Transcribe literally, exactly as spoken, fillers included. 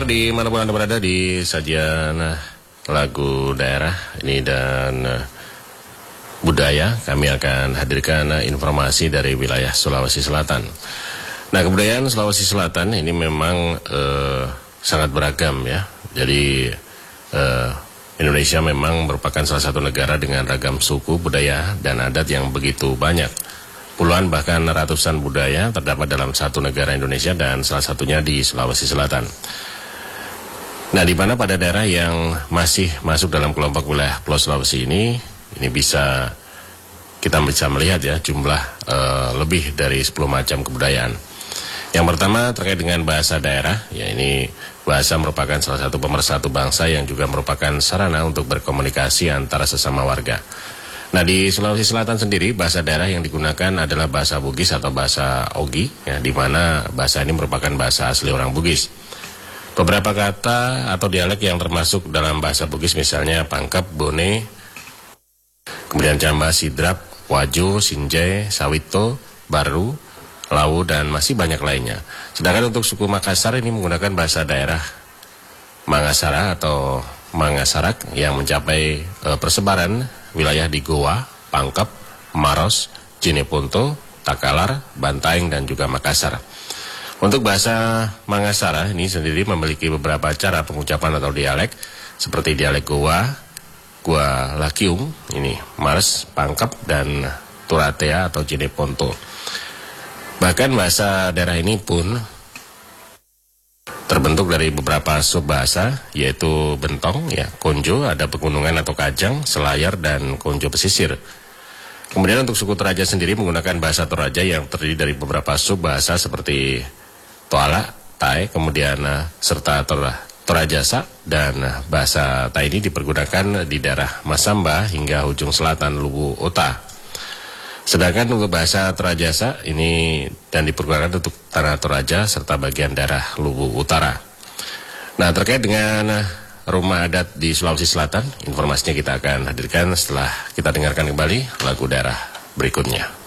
pendengar dimanapun Anda berada di sajian lagu daerah ini dan budaya, kami akan hadirkan informasi dari wilayah Sulawesi Selatan. Nah, kebudayaan Sulawesi Selatan ini memang eh, sangat beragam ya. Jadi eh, Indonesia memang merupakan salah satu negara dengan ragam suku, budaya, dan adat yang begitu banyak. Puluhan bahkan ratusan budaya terdapat dalam satu negara Indonesia dan salah satunya di Sulawesi Selatan. Nah, di mana pada daerah yang masih masuk dalam kelompok wilayah Pulau Sulawesi ini, ini bisa kita bisa melihat ya jumlah uh, lebih dari sepuluh macam kebudayaan. Yang pertama terkait dengan bahasa daerah, ya ini bahasa merupakan salah satu pemersatu bangsa yang juga merupakan sarana untuk berkomunikasi antara sesama warga. Nah, di Sulawesi Selatan sendiri bahasa daerah yang digunakan adalah bahasa Bugis atau bahasa Ogi, ya, di mana bahasa ini merupakan bahasa asli orang Bugis. Beberapa kata atau dialek yang termasuk dalam bahasa Bugis misalnya Pangkep, Bone, kemudian Jamba, Sidrap, Wajo, Sinjai, Sawito, Baru, Lawu, dan masih banyak lainnya. Sedangkan untuk suku Makassar ini menggunakan bahasa daerah Mangasara atau Mangasarak yang mencapai e, persebaran wilayah di Goa, Pangkep, Maros, Jeneponto, Takalar, Bantaeng, dan juga Makassar. Untuk bahasa Mangasara ini sendiri memiliki beberapa cara pengucapan atau dialek seperti dialek Goa, Gua Lakiung, ini Mars, Pangkep, dan Turatea atau Jeneponto. Bahkan bahasa daerah ini pun terbentuk dari beberapa subbahasa, yaitu Bentong, ya, Konjo, ada pegunungan atau Kajang, Selayar, dan Konjo pesisir. Kemudian untuk suku Toraja sendiri menggunakan bahasa Toraja yang terdiri dari beberapa subbahasa seperti Toala, Tai, kemudian serta Torajasa, dan bahasa Tai ini dipergunakan di daerah Masamba hingga ujung selatan Luwu Ota. Sedangkan untuk bahasa Torajasa ini dan dipergunakan untuk tanah Toraja serta bagian daerah Luwu Utara. Nah, terkait dengan rumah adat di Sulawesi Selatan, informasinya kita akan hadirkan setelah kita dengarkan kembali lagu daerah berikutnya.